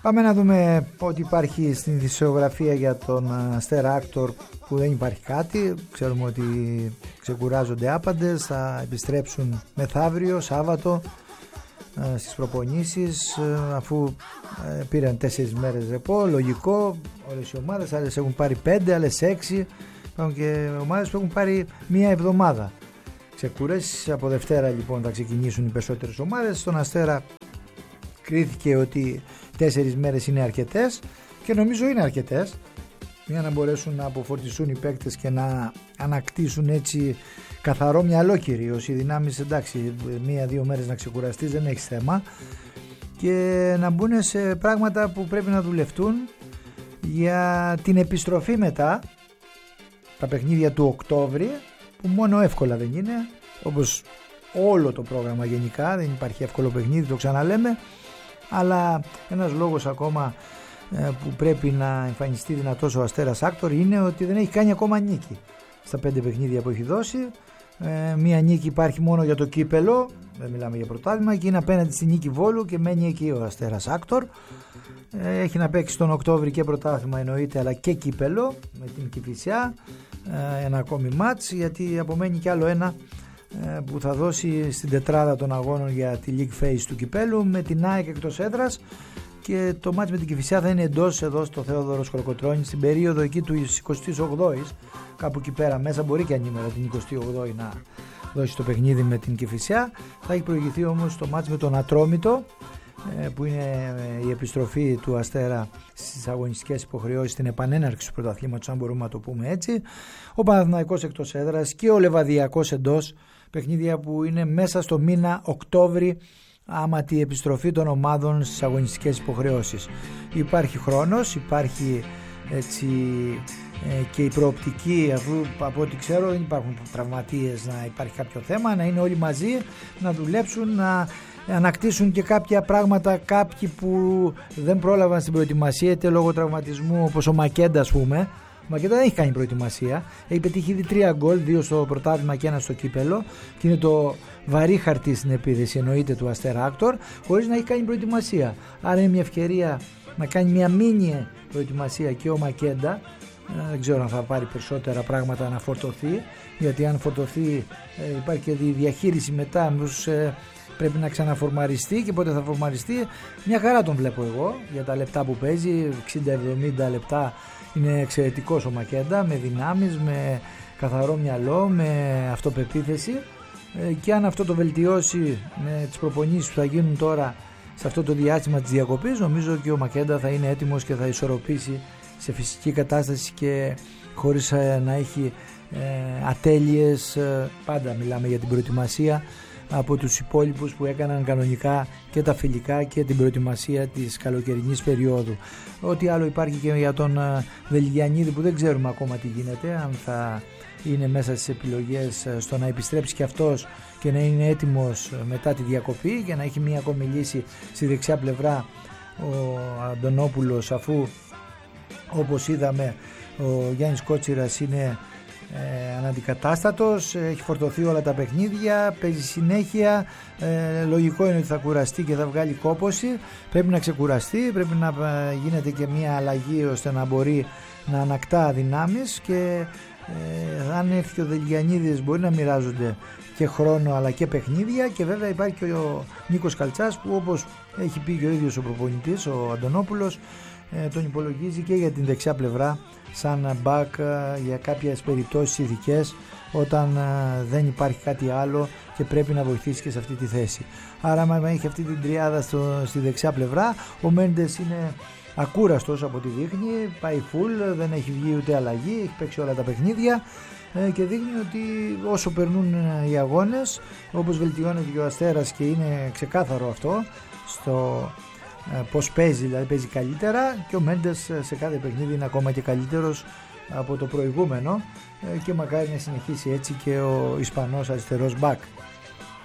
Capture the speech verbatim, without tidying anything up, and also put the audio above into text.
Πάμε να δούμε ό,τι υπάρχει στην ειδησιογραφία για τον Αστέρα Άκτορ, που δεν υπάρχει κάτι. Ξέρουμε ότι ξεκουράζονται άπαντες, θα επιστρέψουν μεθαύριο Σάββατο στις προπονήσεις, αφού πήραν τέσσερις μέρες ρεπό. Λογικό, όλες οι ομάδες, άλλες έχουν πάρει πέντε, άλλες έξι. Υπάρχουν και ομάδες που έχουν πάρει μία εβδομάδα ξεκούραση. Από Δευτέρα λοιπόν θα ξεκινήσουν οι περισσότερες ομάδες. Στον Αστέρα κρίθηκε ότι τέσσερις μέρες είναι αρκετές, και νομίζω είναι αρκετές για να μπορέσουν να αποφορτιστούν οι παίκτες και να ανακτήσουν έτσι καθαρό μυαλό κυρίως. Οι δυνάμεις, εντάξει, μία-δύο μέρες να ξεκουραστείς δεν έχεις θέμα, και να μπουν σε πράγματα που πρέπει να δουλευτούν για την επιστροφή μετά, τα παιχνίδια του Οκτώβρη, που μόνο εύκολα δεν είναι, όπως όλο το πρόγραμμα γενικά, δεν υπάρχει εύκολο παιχνίδι, το ξαναλέμε, αλλά ένας λόγος ακόμα που πρέπει να εμφανιστεί δυνατός ο Αστέρας Άκτορ είναι ότι δεν έχει κάνει ακόμα νίκη στα πέντε παιχνίδια που έχει δώσει. Ε, μία νίκη υπάρχει μόνο για το κύπελο, δεν μιλάμε για πρωτάθλημα, και είναι απέναντι στη Νίκη Βόλου, και μένει εκεί ο Αστέρας Άκτορ. Ε, έχει να παίξει τον Οκτώβρη και πρωτάθλημα εννοείται, αλλά και κύπελο με την Κηφισιά, ε, ένα ακόμη μάτς, γιατί απομένει κι άλλο ένα ε, που θα δώσει στην τετράδα των αγώνων για τη League Phase του κυπέλου, με την ΑΕΚ εκτός έδρας. Και το μάτς με την Κηφισιά θα είναι εντός, εδώ στο Θεόδωρος Κολοκοτρώνη, στην περίοδο εκεί του εικοστής όγδοης, κάπου εκεί πέρα μέσα, μπορεί και ανήμερα την εικοστή όγδοη να δώσει το παιχνίδι με την Κηφισιά. Θα έχει προηγηθεί όμως το μάτς με τον Ατρόμητο, που είναι η επιστροφή του Αστέρα στις αγωνιστικές υποχρεώσεις, στην επανέναρξη του πρωταθλήματος, αν μπορούμε να το πούμε έτσι. Ο Παναθηναϊκός εκτός έδρας και ο Λεβαδιακός εντός, παιχνίδια που είναι μέσα στο μήνα Οκτώβρη, άμα τη επιστροφή των ομάδων στις αγωνιστικές υποχρεώσεις. Υπάρχει χρόνος, υπάρχει έτσι ε, και η προοπτική, αφού από ό,τι ξέρω δεν υπάρχουν τραυματίες, να υπάρχει κάποιο θέμα, να είναι όλοι μαζί, να δουλέψουν, να ανακτήσουν και κάποια πράγματα, κάποιοι που δεν πρόλαβαν στην προετοιμασία είτε λόγω τραυματισμού, όπως ο Μακέντα, ας πούμε. Ο Μακέντα δεν έχει κάνει προετοιμασία, έχει πετύχει ήδη τρία γκολ, δύο στο πρωτάθλημα και ένα στο κύπελο, και είναι το βαρύ χαρτί στην επίδεση, εννοείται, του Αστέρα Άκτορ, χωρίς να έχει κάνει προετοιμασία. Άρα είναι μια ευκαιρία να κάνει μια μίνι προετοιμασία και ο Μακέντα. Δεν ξέρω αν θα πάρει περισσότερα πράγματα να φορτωθεί, γιατί αν φορτωθεί ε, υπάρχει και η διαχείριση μετά, μήπως ε, πρέπει να ξαναφορμαριστεί, και πότε θα φορμαριστεί. Μια χαρά τον βλέπω εγώ για τα λεπτά που παίζει, εξήντα εβδομήντα λεπτά. Είναι εξαιρετικός ο Μακέντα, με δυνάμεις, με καθαρό μυαλό, με αυτοπεποίθηση, ε, και αν αυτό το βελτιώσει με τις προπονήσεις που θα γίνουν τώρα σε αυτό το διάστημα της διακοπής, νομίζω και ο Μακέντα θα είναι έτοιμος και θα ισορροπήσει σε φυσική κατάσταση και χωρίς ε, να έχει ε, ατέλειες. Ε, πάντα μιλάμε για την προετοιμασία από τους υπόλοιπους που έκαναν κανονικά και τα φιλικά και την προετοιμασία της καλοκαιρινής περίοδου. Ό,τι άλλο υπάρχει και για τον ε, Βελγιανίδη, που δεν ξέρουμε ακόμα τι γίνεται, αν θα είναι μέσα στις επιλογές ε, στο να επιστρέψει και αυτός και να είναι έτοιμος μετά τη διακοπή, και να έχει μία ακόμη λύση στη δεξιά πλευρά ο Αντωνόπουλος, αφού όπως είδαμε ο Γιάννης Κότσιρας είναι ε, αναντικατάστατος, έχει φορτωθεί όλα τα παιχνίδια, παίζει συνέχεια, ε, λογικό είναι ότι θα κουραστεί και θα βγάλει κόπωση. Πρέπει να ξεκουραστεί, πρέπει να γίνεται και μια αλλαγή ώστε να μπορεί να ανακτά δυνάμεις, και ε, αν έρθει ο Δελγιανίδης μπορεί να μοιράζονται και χρόνο αλλά και παιχνίδια. Και βέβαια υπάρχει και ο Νίκος Καλτσάς, που όπως έχει πει και ο ίδιος ο προπονητής, ο Αντωνόπουλος, ε, τον υπολογίζει και για την δεξιά πλευρά σαν back για κάποιες περιπτώσεις ειδικές, όταν ε, δεν υπάρχει κάτι άλλο και πρέπει να βοηθήσει και σε αυτή τη θέση. Άρα άμα έχει αυτή την τριάδα στο, στη δεξιά πλευρά, ο Μέντες είναι ακούραστος από ό,τι δείχνει, πάει full, δεν έχει βγει ούτε αλλαγή, έχει παίξει όλα τα παιχνίδια, ε, και δείχνει ότι όσο περνούν οι αγώνες, όπως βελτιώνεται και ο Αστέρας, και είναι ξεκάθαρο αυτό στο ε, πως παίζει, δηλαδή παίζει καλύτερα, και ο Μέντες σε κάθε παιχνίδι είναι ακόμα και καλύτερος από το προηγούμενο, ε, και μακάρι να συνεχίσει έτσι και ο Ισπανός αριστερός μπακ.